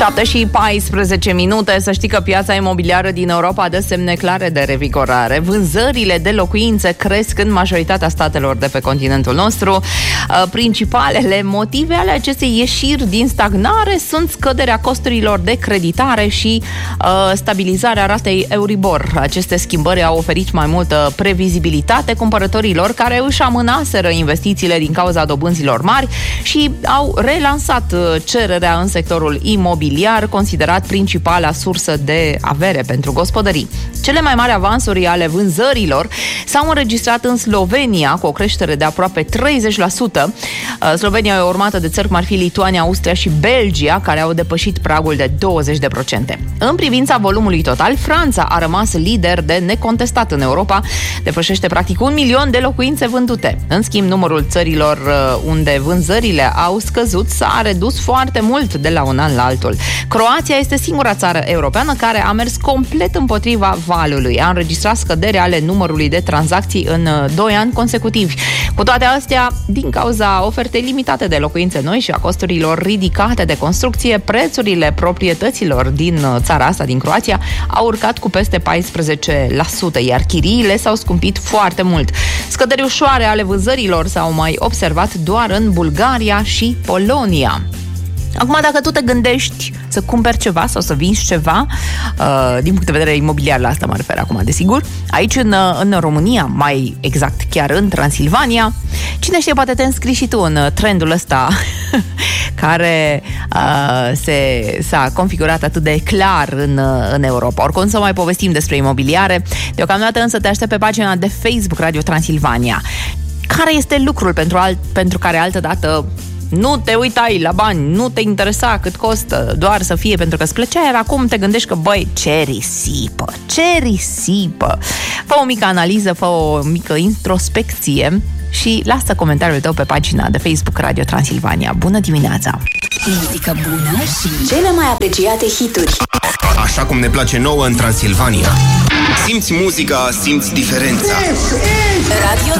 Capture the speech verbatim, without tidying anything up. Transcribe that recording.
șapte și paisprezece minute. Să știi că piața imobiliară din Europa dă semne clare de revigorare. Vânzările de locuințe cresc în majoritatea statelor de pe continentul nostru. Principalele motive ale acestei ieșiri din stagnare sunt scăderea costurilor de creditare și uh, stabilizarea ratei Euribor. Aceste schimbări au oferit mai multă previzibilitate cumpărătorilor care își amânaseră investițiile din cauza dobânzilor mari și au relansat cererea în sectorul imobiliar, considerat principala sursă de avere pentru gospodării. Cele mai mari avansuri ale vânzărilor s-au înregistrat în Slovenia, cu o creștere de aproape treizeci la sută. Slovenia e urmată de țări cum ar fi Lituania, Austria și Belgia, care au depășit pragul de douăzeci la sută. În privința volumului total, Franța a rămas lider de necontestat în Europa, depășește practic un milion de locuințe vândute. În schimb, numărul țărilor unde vânzările au scăzut s-a redus foarte mult de la un an la altul. Croația este singura țară europeană care a mers complet împotriva valului. A înregistrat scădere ale numărului de tranzacții în doi ani consecutivi. Cu toate astea, din cauza ofertei limitate de locuințe noi și a costurilor ridicate de construcție, prețurile proprietăților din țara asta, din Croația, au urcat cu peste paisprezece la sută, iar chiriile s-au scumpit foarte mult. Scăderi ușoare ale vânzărilor s-au mai observat doar în Bulgaria și Polonia. Acum, dacă tu te gândești să cumperi ceva sau să vinzi ceva, uh, din punct de vedere imobiliar, la asta mă refer acum, desigur, aici în, în România, mai exact chiar în Transilvania, cine știe, poate te înscrii și tu în trendul ăsta care uh, se, s-a configurat atât de clar în, în Europa. Oricum, să mai povestim despre imobiliare. Deocamdată însă te aștept pe pagina de Facebook Radio Transilvania. Care este lucrul pentru, alt, pentru care altădată nu te uitai la bani, nu te interesa cât costă, doar să fie pentru că îți plăcea, iar acum te gândești că, băi, ce risipă, ce risipă. Fă o mică analiză, fă o mică introspecție și lasă comentariul tău pe pagina de Facebook Radio Transilvania. Bună dimineața! Muzică bună și cele mai apreciate hituri. Așa cum ne place nouă în Transilvania. Simți muzica, simți diferența. Radio